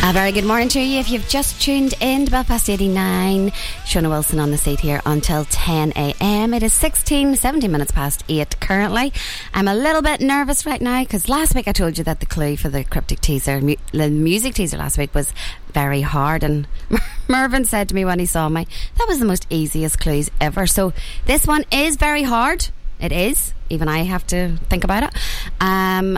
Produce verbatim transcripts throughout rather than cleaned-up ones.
A very good morning to you. If you've just tuned in to Belfast eighty-nine, Shona Wilson on the seat here until ten a.m. It is sixteen, seventeen minutes past eight currently. I'm a little bit nervous right now because last week I told you that the clue for the cryptic teaser, mu- the music teaser last week was very hard, and Mervyn said to me when he saw me, that was the most easiest clues ever. So this one is very hard. It is. Even I have to think about it. Um,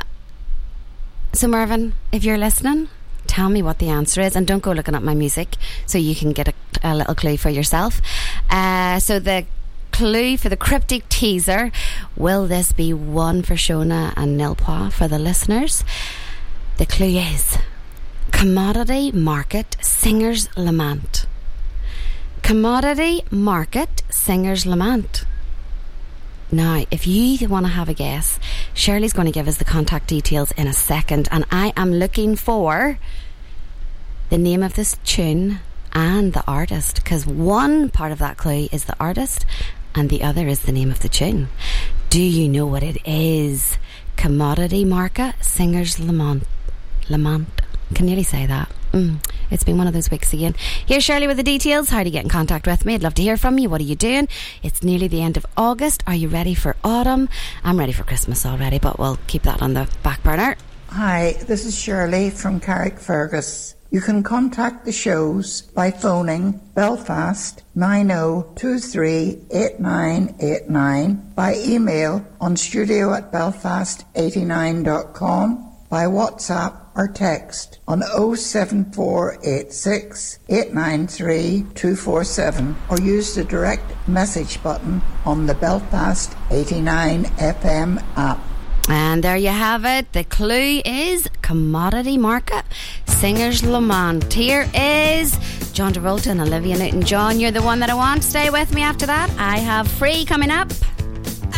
so Mervyn, if you're listening, tell me what the answer is, and don't go looking at my music so you can get a, a little clue for yourself. Uh, so the clue for the cryptic teaser, will this be one for Shona and nil point for the listeners? The clue is Commodity Market Singer's Lament. Commodity Market Singer's Lament. Now, if you want to have a guess, Shirley's going to give us the contact details in a second, and I am looking for the name of this tune and the artist, because one part of that clue is the artist and the other is the name of the tune. Do you know what it is? Commodity Market Singer's Lament. Lament. Can nearly say that. Mm, it's been one of those weeks again. Here's Shirley with the details. How do you get in contact with me? I'd love to hear from you. What are you doing? It's nearly the end of August. Are you ready for autumn? I'm ready for Christmas already, but we'll keep that on the back burner. Hi, this is Shirley from Carrickfergus. You can contact the shows by phoning Belfast nine oh two three eight nine eight nine, by email on studio at belfast eighty-nine dot com, by WhatsApp or text on oh seven four eight six eight nine three two four seven, or use the direct message button on the Belfast eighty-nine F M app. And there you have it. The clue is Commodity Market Singer's Lament. Here is John Travolta and Olivia Newton-John. You're the one that I want. Stay with me after that. I have Free coming up.